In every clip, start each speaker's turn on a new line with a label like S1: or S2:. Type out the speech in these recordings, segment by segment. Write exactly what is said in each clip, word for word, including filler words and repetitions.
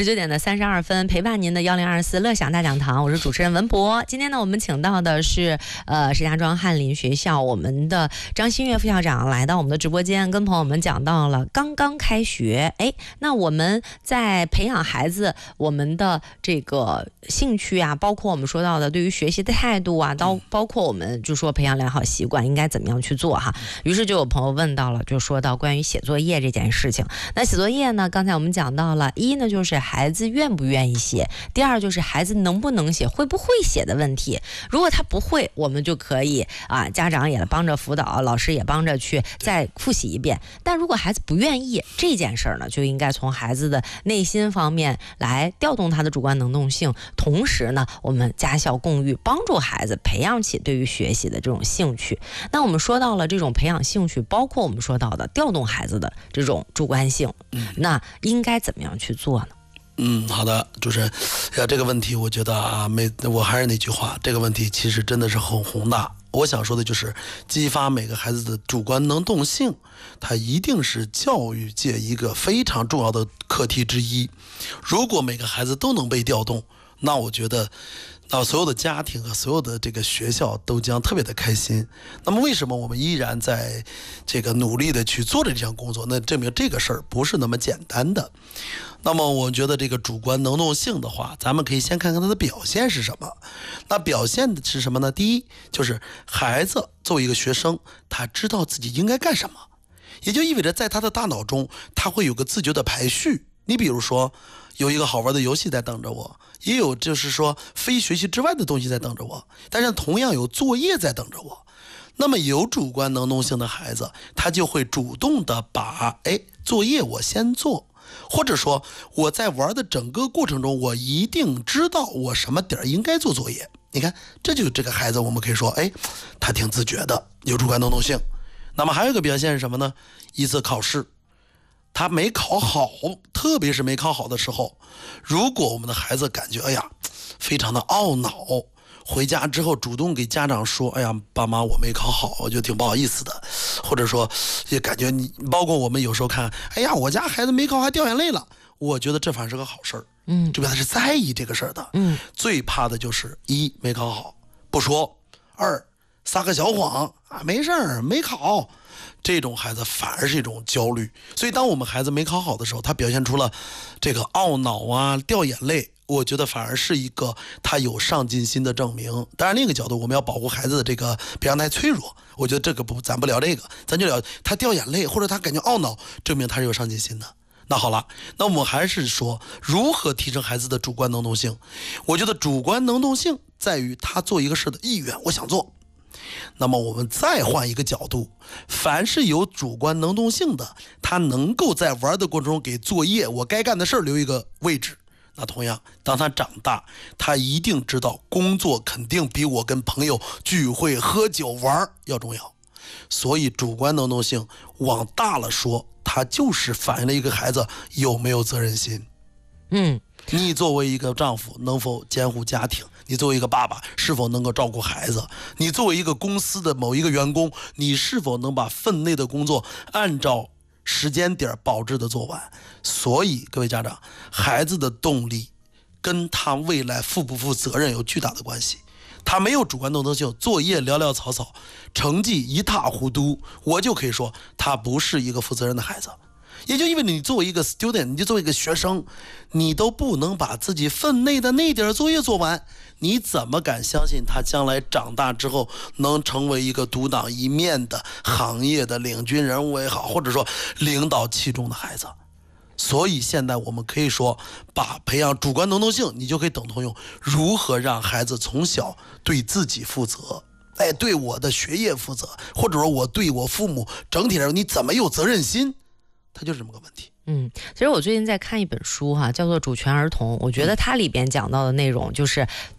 S1: 十九点的三十二分，陪伴您的幺零二四乐享大讲堂，我是主持人文博。今天呢，我们请到的是呃石家庄翰林学校我们的张新月副校长来到我们的直播间，跟朋友们讲到了刚刚开学，哎，那我们在培养孩子我们的这个兴趣啊，包括我们说到的对于学习的态度啊，到包括我们就说培养良好习惯应该怎么样去做哈。于是就有朋友问到了，就说到关于写作业这件事情。那写作业呢，刚才我们讲到了，一呢就是孩子愿不愿意写，第二就是孩子能不能写，会不会写的问题。如果他不会，我们就可以啊，家长也帮着辅导，老师也帮着去再复习一遍。但如果孩子不愿意，这件事儿呢，就应该从孩子的内心方面来调动他的主观能动性，同时呢，我们家校共育，帮助孩子培养起对于学习的这种兴趣。那我们说到了这种培养兴趣，包括我们说到的调动孩子的这种主观性，那应该怎么样去做呢？
S2: 嗯，好的，主持人，呀，这个问题我觉得啊，没，我还是那句话，这个问题其实真的是很宏大。我想说的就是激发每个孩子的主观能动性，它一定是教育界一个非常重要的课题之一。如果每个孩子都能被调动，那我觉得那所有的家庭和所有的这个学校都将特别的开心。那么为什么我们依然在这个努力的去做这项工作？那证明这个事儿不是那么简单的。那么我觉得这个主观能动性的话，咱们可以先看看它的表现是什么。那表现的是什么呢？第一，就是孩子作为一个学生，他知道自己应该干什么，也就意味着在他的大脑中，他会有个自觉的排序。你比如说，有一个好玩的游戏在等着我，也有就是说非学习之外的东西在等着我，但是同样有作业在等着我。那么有主观能动性的孩子，他就会主动的把哎作业我先做，或者说我在玩的整个过程中，我一定知道我什么点应该做作业。你看，这就是这个孩子，我们可以说，哎，他挺自觉的，有主观能动性。那么还有一个表现是什么呢？一次考试，他没考好，特别是没考好的时候，如果我们的孩子感觉哎呀非常的懊恼，回家之后主动给家长说，哎呀爸妈我没考好，我就挺不好意思的，或者说也感觉你，包括我们有时候看，哎呀我家孩子没考还掉眼泪了，我觉得这反而是个好事儿，嗯，这边他是在意这个事儿的，嗯，最怕的就是一没考好不说，二撒个小谎啊，没事儿没考，这种孩子反而是一种焦虑。所以当我们孩子没考好的时候，他表现出了这个懊恼啊掉眼泪，我觉得反而是一个他有上进心的证明。当然另一个角度，我们要保护孩子的这个别让他脆弱，我觉得这个不咱不聊这个，咱就聊他掉眼泪或者他感觉懊恼，证明他是有上进心的。那好了，那我们还是说如何提升孩子的主观能动性。我觉得主观能动性在于他做一个事的意愿，我想做。那么我们再换一个角度，凡是有主观能动性的，他能够在玩的过程中给作业我该干的事留一个位置。那同样当他长大，他一定知道工作肯定比我跟朋友聚会喝酒玩要重要。所以主观能动性往大了说，它就是反映了一个孩子有没有责任心。嗯，你作为一个丈夫能否监护家庭，你作为一个爸爸是否能够照顾孩子，你作为一个公司的某一个员工，你是否能把分内的工作按照时间点保质的做完。所以各位家长，孩子的动力跟他未来负不负责任有巨大的关系。他没有主观能动性，作业潦潦草草，成绩一塌糊涂，我就可以说他不是一个负责任的孩子。也就意味着你作为一个 student， 你就作为一个学生，你都不能把自己分内的那点作业做完，你怎么敢相信他将来长大之后能成为一个独当一面的行业的领军人物也好，或者说领导其中的孩子？所以现在我们可以说，把培养主观能动性，你就可以等同用如何让孩子从小对自己负责，哎，对我的学业负责，或者说我对我父母整体来说你怎么有责任心，它就是这么个问题。
S1: 嗯，其实我最近在看一本书哈，叫做《主权儿童》，我觉得它里边讲到的内容就是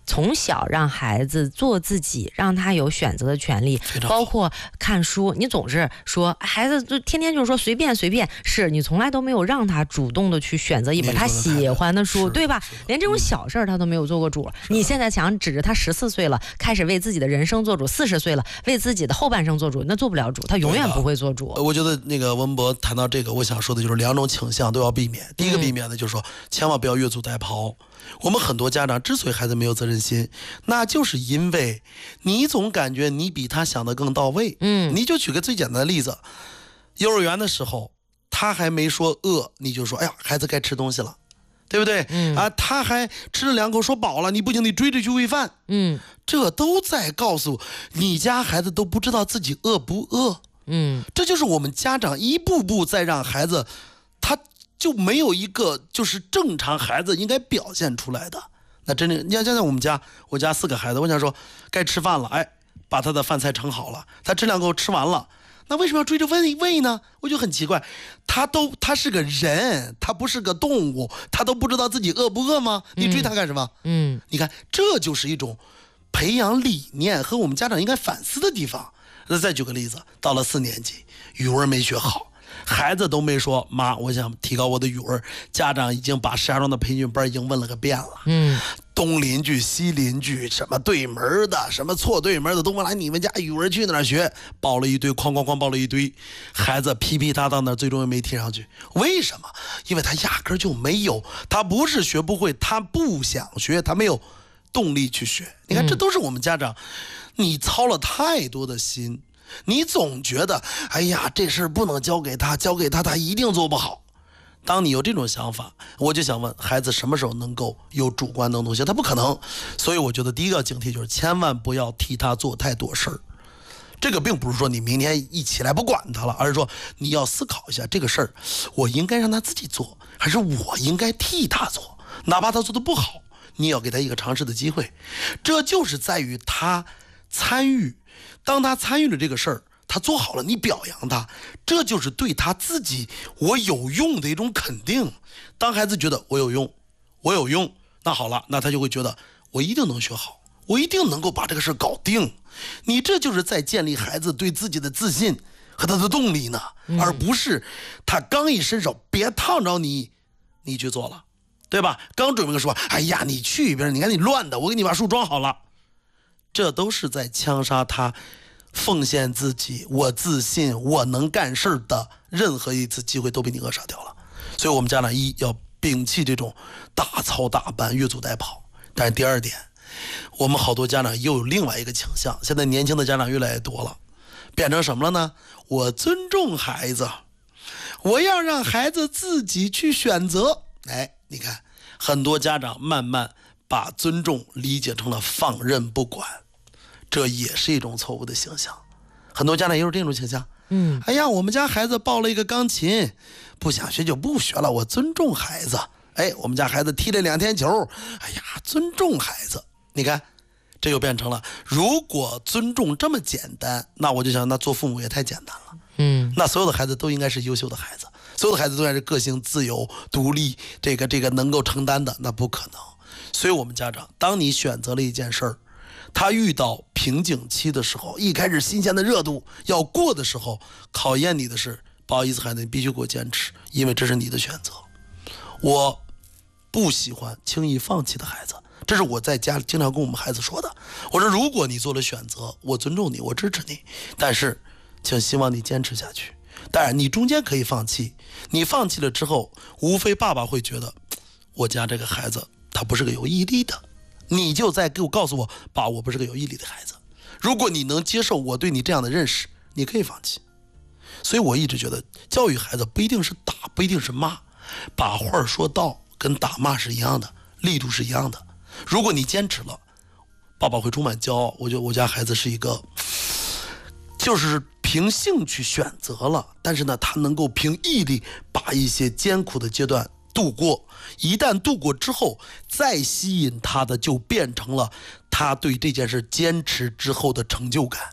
S1: 从小让孩子做自己，让他有选择的权利，包括看书。你总是说孩子就天天就说随便随便，是你从来都没有让他主动的去选择一本他喜欢的书，对吧？连这种小事儿他都没有做过主。你现在想指着他十四岁了开始为自己的人生做主，四十岁了为自己的后半生做主，那做不了主，他永远不会做主。
S2: 我觉得那个文博谈到这个，我想说的就是两种倾向都要避免。第一个避免的就是说，嗯、千万不要越俎代庖。我们很多家长之所以孩子没有责任心，那就是因为你总感觉你比他想得更到位。嗯，你就举个最简单的例子，幼儿园的时候他还没说饿，你就说哎呀孩子该吃东西了，对不对？嗯啊，他还吃了两口说饱了，你不行，你追着去喂饭。嗯，这都在告诉你家孩子都不知道自己饿不饿。嗯，这就是我们家长一步步在让孩子，他就没有一个就是正常孩子应该表现出来的。那真的，你看现在我们家，我家四个孩子，我想说该吃饭了，哎，把他的饭菜盛好了，他这两口吃完了。那为什么要追着喂喂呢？我就很奇怪，他都他是个人，他不是个动物，他都不知道自己饿不饿吗？你追他干什么？嗯，你看这就是一种培养理念和我们家长应该反思的地方。那再举个例子，到了四年级，语文没学好，孩子都没说妈，我想提高我的语文，家长已经把石家庄的培训班已经问了个遍了。嗯。东邻居西邻居，什么对门的什么错对门的都问来，你们家语文去哪儿学？报了一堆，哐哐哐报了一堆，孩子皮皮哒哒的，最终也没听上去。为什么？因为他压根就没有，他不是学不会，他不想学，他没有动力去学。你看，这都是我们家长，你操了太多的心，你总觉得哎呀这事不能交给他，交给他他一定做不好。当你有这种想法，我就想问孩子什么时候能够有主观能动性？他不可能。所以我觉得第一个警惕就是千万不要替他做太多事儿。这个并不是说你明天一起来不管他了，而是说你要思考一下这个事儿，我应该让他自己做，还是我应该替他做？哪怕他做的不好，你也要给他一个尝试的机会。这就是在于他参与，当他参与了这个事儿，他做好了，你表扬他，这就是对他自己我有用的一种肯定。当孩子觉得我有用，我有用，那好了，那他就会觉得我一定能学好，我一定能够把这个事搞定。你这就是在建立孩子对自己的自信和他的动力呢，嗯、而不是他刚一伸手别烫着你，你去做了，对吧？刚准备说，哎呀，你去一边，你看你乱的，我给你把树装好了，这都是在枪杀他奉献自己，我自信，我能干事的任何一次机会都被你扼杀掉了。所以我们家长一要摒弃这种大操大办越俎代庖。但是第二点，我们好多家长又有另外一个倾向，现在年轻的家长越来越多了，变成什么了呢？我尊重孩子，我要让孩子自己去选择。哎，你看很多家长慢慢把尊重理解成了放任不管，这也是一种错误的形象。很多家长也有这种倾向。嗯，哎呀，我们家孩子报了一个钢琴，不想学就不学了，我尊重孩子。哎，我们家孩子踢了两天球，哎呀，尊重孩子。你看，这又变成了，如果尊重这么简单，那我就想，那做父母也太简单了。嗯，那所有的孩子都应该是优秀的孩子，所有的孩子都应该是个性自由、独立，这个这个能够承担的，那不可能。所以我们家长，当你选择了一件事儿，他遇到瓶颈期的时候，一开始新鲜的热度要过的时候，考验你的是，不好意思孩子，你必须给我坚持，因为这是你的选择。我不喜欢轻易放弃的孩子，这是我在家经常跟我们孩子说的。我说，如果你做了选择，我尊重你，我支持你，但是请希望你坚持下去。当然你中间可以放弃，你放弃了之后，无非爸爸会觉得我家这个孩子他不是个有毅力的，你就在给我告诉我，爸，我不是个有毅力的孩子。如果你能接受我对你这样的认识，你可以放弃。所以我一直觉得教育孩子不一定是打，不一定是骂，把话说到跟打骂是一样的，力度是一样的。如果你坚持了，爸爸会充满骄傲。我觉得我家孩子是一个就是凭兴趣选择了，但是呢他能够凭毅力把一些艰苦的阶段度过，一旦度过之后，再吸引他的就变成了他对这件事坚持之后的成就感。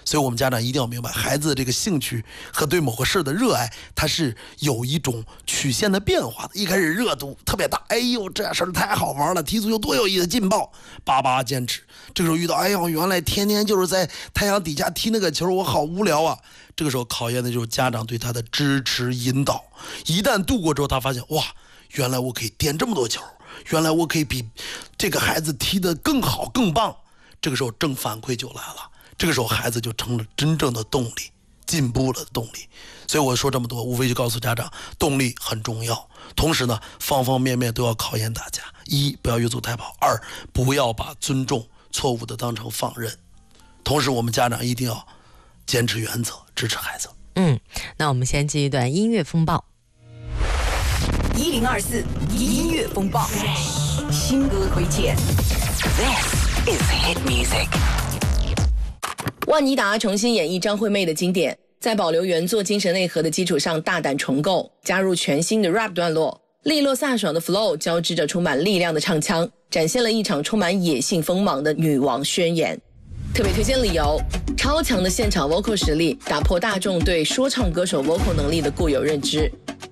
S2: 所以我们家长一定要明白，孩子的这个兴趣和对某个事的热爱，它是有一种曲线的变化的。一开始热度特别大，哎呦这事儿太好玩了，踢足球多有意思，劲爆，叭叭坚持。这个时候遇到，哎呦原来天天就是在太阳底下踢那个球，我好无聊啊。这个时候考验的就是家长对他的支持引导。一旦度过之后，他发现哇，原来我可以颠这么多球，原来我可以比这个孩子踢得更好更棒。这个时候正反馈就来了。这个时候孩子就成了真正的动力，进步了的动力。所以我说这么多，无非就告诉家长，动力很重要。同时呢，方方面面都要考验大家。一，不要越俎代庖；二，不要把尊重错误的当成放任。同时，我们家长一定要坚持原则，支持孩子。
S1: 嗯，那我们先进一段音乐风暴。
S3: 一零二四音乐风暴，新歌推荐。This is hit music。
S4: 万妮达重新演绎张惠妹的经典，在保留原作精神内核的基础上大胆重构，加入全新的 rap 段落，利落飒爽的 flow 交织着充满力量的唱腔，展现了一场充满野性锋芒的女王宣言。特别推荐理由，超强的现场 vocal 实力打破大众对说唱歌手 vocal 能力的固有认知，